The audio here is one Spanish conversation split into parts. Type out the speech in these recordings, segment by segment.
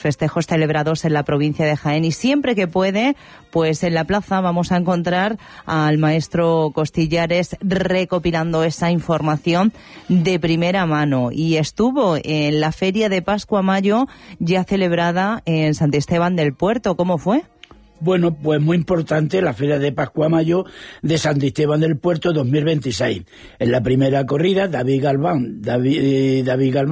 festejos celebrados en la provincia de Jaén, y siempre que puede, pues en la plaza vamos a encontrar al maestro Costillares recopilando esa información de primera mano. Y estuvo en la Feria de Pascua Mayo ya celebrada en Sant Esteban del Puerto. ¿Cómo fue? Bueno, pues muy importante la Feria de Pascua Mayo de Sant Esteban del Puerto 2026. En la primera corrida, David Galván, David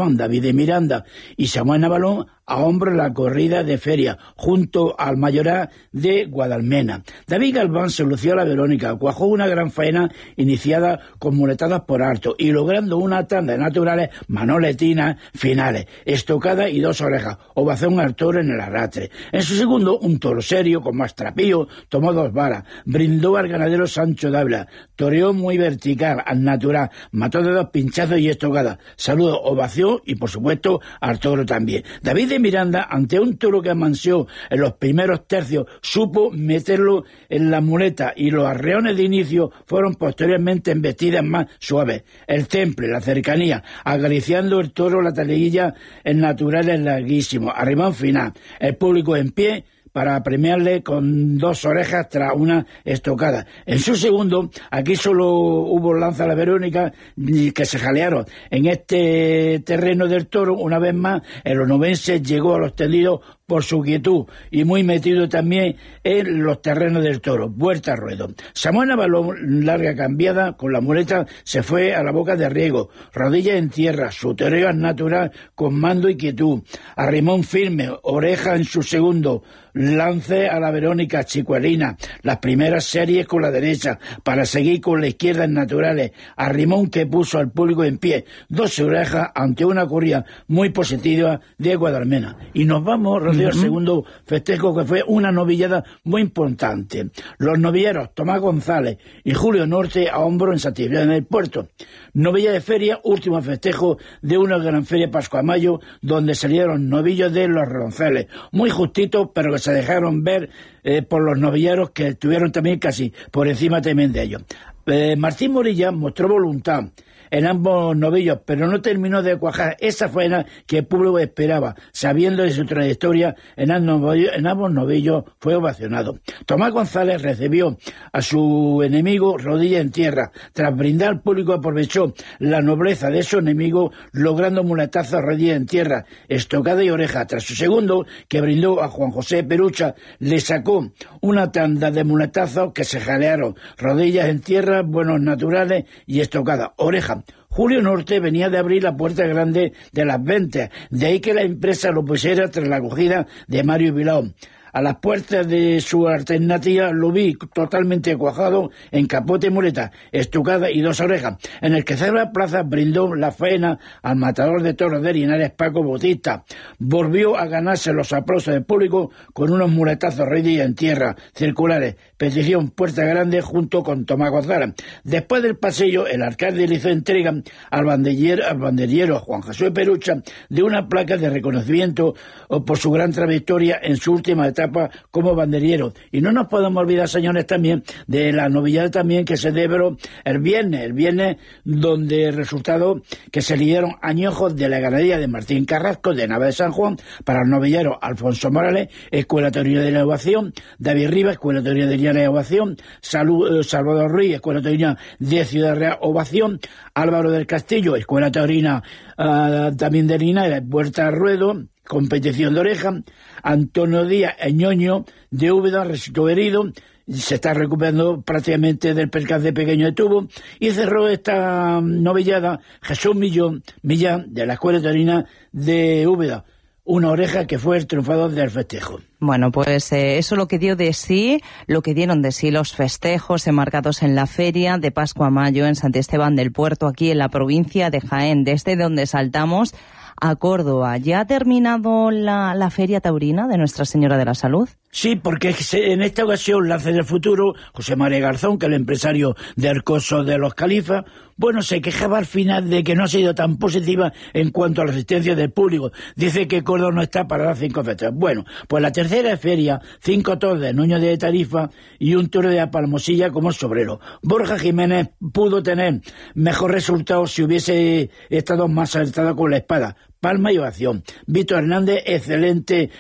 de Miranda y Samuel Navalón a hombros la corrida de feria, junto al mayorazgo de Guadalmena. David Galván se lució a la Verónica, cuajó una gran faena iniciada con muletadas por alto y logrando una tanda de naturales manoletinas finales, estocada y 2 orejas, ovación al toro en el arrastre. En su segundo, un toro serio, con más trapío, tomó 2 varas, brindó al ganadero Sancho Dávila, toreó muy vertical, al natural, mató de 2 pinchazos y estocada, saludo, ovación y por supuesto al toro también. David de Miranda, ante un toro que amansió en los primeros tercios, supo meterlo en la muleta y los arreones de inicio fueron posteriormente embestidas más suaves. El temple, la cercanía, acariciando el toro, la taliguilla, el natural es larguísimo, arrimón final, el público en pie para premiarle con 2 orejas tras una estocada. En su segundo, aquí solo hubo lanza a la Verónica que se jalearon. En este terreno del toro, una vez más, el onubense llegó a los tendidos por su quietud y muy metido también en los terrenos del toro. Vuelta a ruedo. Samuel Navalón, larga cambiada, con la muleta se fue a la boca de riego, rodillas en tierra, su toreo natural con mando y quietud. Arrimón firme, oreja en su segundo, lance a la Verónica chicuelina, las primeras series con la derecha, para seguir con la izquierda en naturales. Arrimón que puso al público en pie, 2 orejas ante una corrida muy positiva de Guadalmena. Y nos vamos, Rocío, al segundo festejo, que fue una novillada muy importante. Los novilleros Tomás González y Julio Norte a hombro en Sant Esteban del Puerto. Novilla de feria, último festejo de una gran feria Pascua Mayo, donde salieron novillos de los Ronceles, muy justitos, pero que se dejaron ver por los novilleros, que estuvieron también casi por encima también de ellos. Martín Morilla mostró voluntad en ambos novillos, pero no terminó de cuajar esa faena que el público esperaba, sabiendo de su trayectoria en ambos novillos fue ovacionado. Tomás González recibió a su enemigo rodilla en tierra. Tras brindar al público, aprovechó la nobleza de su enemigo, logrando muletazos rodilla en tierra, estocada y oreja. Tras su segundo, que brindó a Juan José Perucha, le sacó una tanda de muletazos que se jalearon, rodillas en tierra, buenos naturales y estocada, oreja. Julio Norte venía de abrir la puerta grande de las ventas, de ahí que la empresa lo pusiera tras la acogida de Mario Bilao. A las puertas de su alternativa lo vi totalmente cuajado en capote, muleta, estucada y 2 orejas. En el que cerra plaza brindó la faena al matador de toros de Linares, Paco Bautista. Volvió a ganarse los aplausos del público con unos muletazos rodillas en tierra, circulares, petición puerta grande junto con Tomás González. Después del pasillo, el alcalde le hizo entrega al banderillero Juan José Perucha de una placa de reconocimiento por su gran trayectoria en su última etapa como banderillero. Y no nos podemos olvidar, señores, también de la novillada también que se celebró el viernes, donde el resultado que se lidieron añojos de la ganadería de Martín Carrasco de Nava de San Juan para el novillero Alfonso Morales, Escuela Taurina de la Ovación, David Rivas, Escuela Taurina de Linares, Ovación, Salvador Ruiz, Escuela Taurina de Ciudad Real, Ovación, Álvaro del Castillo, Escuela Taurina también de Linares, Vuelta a Ruedo, competición de oreja. Antonio Díaz Ñoño de Úbeda resultó herido, se está recuperando prácticamente del percance pequeño de tubo, y cerró esta novillada Jesús Millán de la Escuela Taurina de Úbeda, una oreja que fue el triunfador del festejo. Bueno, pues eso lo que dio de sí, lo que dieron de sí los festejos enmarcados en la Feria de Pascua Mayo en Sant Esteban del Puerto, aquí en la provincia de Jaén, desde donde saltamos a Córdoba. ¿Ya ha terminado la Feria Taurina de Nuestra Señora de la Salud? Sí, porque en esta ocasión Lance del Futuro, José María Garzón, que es el empresario de Arcoso de los Califas, bueno, se quejaba al final de que no ha sido tan positiva en cuanto a la asistencia del público. Dice que Córdoba no está para dar 5 fechas. Bueno, pues la tercera feria, 5 toros de Nuño de Tarifa y un toro de Palmosilla como sobrero. Borja Jiménez pudo tener mejor resultado si hubiese estado más acertado con la espada, palma y ovación. Víctor Hernández, excelente